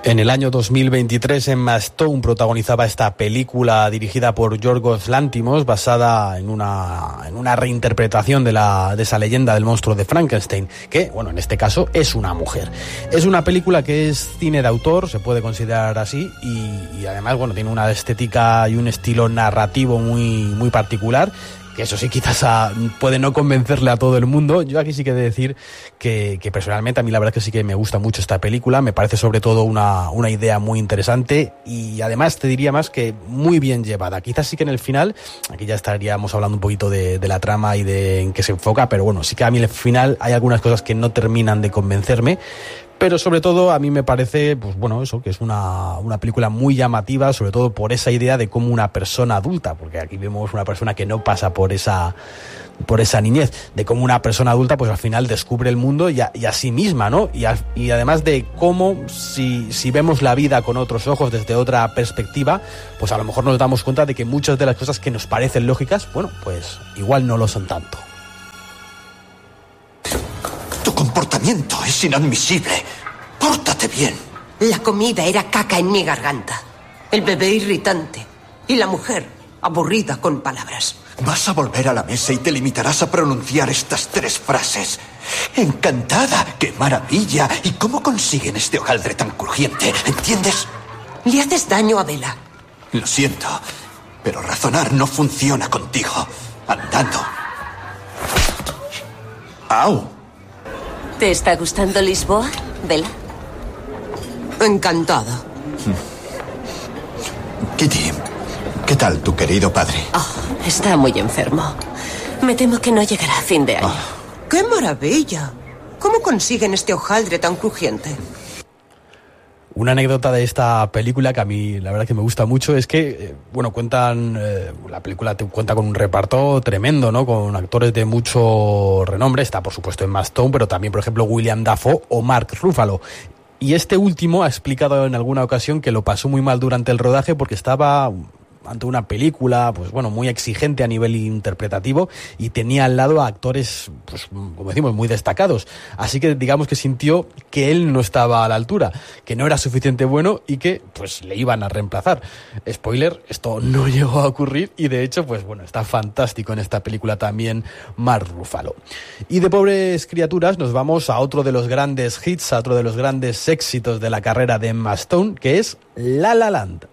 En el año 2023, Emma Stone protagonizaba esta película dirigida por Yorgos Lanthimos, basada en una reinterpretación de esa leyenda del monstruo de Frankenstein, que, bueno, en este caso es una mujer. Es una película que es cine de autor, se puede considerar así, y además, bueno, tiene una estética y un estilo narrativo muy particular, que eso sí, quizás puede no convencerle a todo el mundo. Yo aquí sí que he de decir que personalmente a mí la verdad es que sí que me gusta mucho esta película, me parece sobre todo una idea muy interesante y además te diría más que muy bien llevada. Quizás sí que en el final, aquí ya estaríamos hablando un poquito de la trama y de en qué se enfoca, pero bueno, sí que a mí en el final hay algunas cosas que no terminan de convencerme. Pero sobre todo a mí me parece, pues bueno, eso, que es una película muy llamativa, sobre todo por esa idea de cómo una persona adulta, porque aquí vemos una persona que no pasa por esa niñez, de cómo una persona adulta pues al final descubre el mundo y a sí misma, ¿no? Y además de cómo si vemos la vida con otros ojos, desde otra perspectiva, pues a lo mejor nos damos cuenta de que muchas de las cosas que nos parecen lógicas, bueno, pues igual no lo son tanto. Tu comportamiento es inadmisible. Pórtate bien. La comida era caca en mi garganta. El bebé irritante. Y la mujer aburrida con palabras. Vas a volver a la mesa y te limitarás a pronunciar estas 3 frases. Encantada, qué maravilla. ¿Y cómo consiguen este hojaldre tan crujiente? ¿Entiendes? Le haces daño a Bella. Lo siento, pero razonar no funciona contigo. Andando. ¡Au! ¿Te está gustando Lisboa, Bella? Encantada. Kitty, ¿qué tal tu querido padre? Oh, está muy enfermo. Me temo que no llegará a fin de año. ¡Qué maravilla! ¿Cómo consiguen este hojaldre tan crujiente? Una anécdota de esta película que a mí la verdad que me gusta mucho es que, la película cuenta con un reparto tremendo, ¿no? Con actores de mucho renombre. Está, por supuesto, Emma Stone, pero también, por ejemplo, William Dafoe o Mark Ruffalo. Y este último ha explicado en alguna ocasión que lo pasó muy mal durante el rodaje porque estaba ante una película, pues bueno, muy exigente a nivel interpretativo y tenía al lado a actores, pues como decimos, muy destacados. Así que digamos que sintió que él no estaba a la altura, que no era suficiente bueno y que pues le iban a reemplazar. Spoiler, esto no llegó a ocurrir y de hecho, pues bueno, está fantástico en esta película también Mark Ruffalo. Y de Pobres criaturas nos vamos a otro de los grandes hits, a otro de los grandes éxitos de la carrera de Emma Stone, que es La La Land.